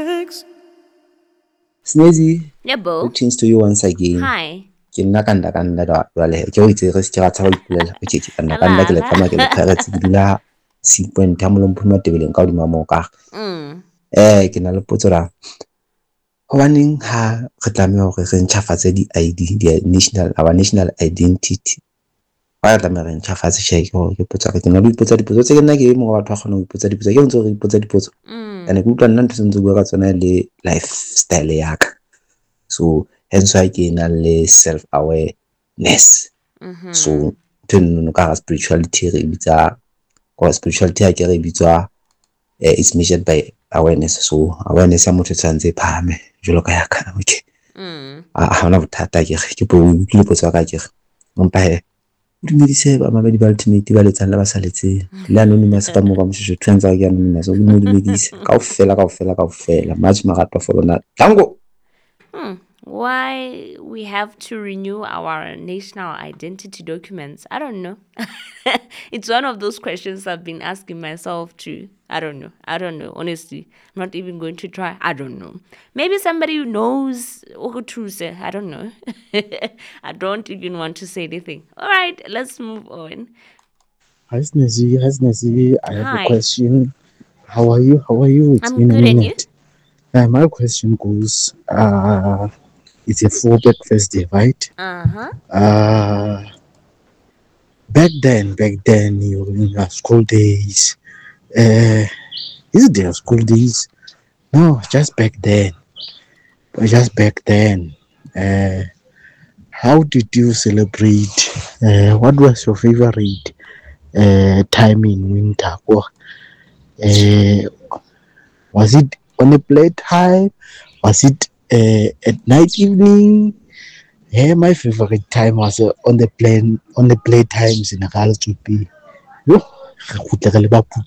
Snazzy, Yebo. greetings to you once again. Hi. Ke nna kanda da jwale ke o itse re se ke ra tshaba ho ipulela o tjhetjhe kanda ke le Ala. tlama ke le phagatse ke dula Seapoint ha molomphuma tebeleng ka hodima moo ka ke na le potso ra hobaneng ha re tlameha hore re ntjhafatse di-ID our national identity ba tlameha re ntjhafatse check hore ke potsa ke na le dipotsa dipotso tse ke nna ke mo batho ba kgona ho ipotsa dipotso ke ntse re ipotsa dipotso ene ke utlwa nna ntho tse ntse bua ka tsona le lifestyle ya ka so hence why ke na le self awareness so no ka spirituality re bitsa or spirituality ha ke re bitswa is measured by awareness so awareness ya motho tsantse phame jolo ka ya ka okay ha ona bothata ke po ke potso ka ke mpa he dumedise ba mabedi ba ultimate ba letsang la ba saletse le anonymous ka mo ba moshushu tshwantsha ke anonymous o dumedise kaofela much marato for lona dango. Why we have to renew our national identity documents? I don't know. It's one of those questions I've been asking myself too. I don't know. Honestly, I'm not even going to try. I don't know. Maybe somebody who knows or to say. I don't know. I don't even want to say anything. All right, let's move on. Hi Snazzy, I have a Hi. question. How are you? It's I'm been a good, and you? minute. My question goes, it's a full breakfast day, right? Uh, back then, you in your school days. Is it their school days? No, just back then. Uh, how did you celebrate? What was your favorite time in winter? Was it on a playtime? Was it at night evening? Yeah, my favorite time was on the playtimes in Real to be. Yo, re kgutla re le ba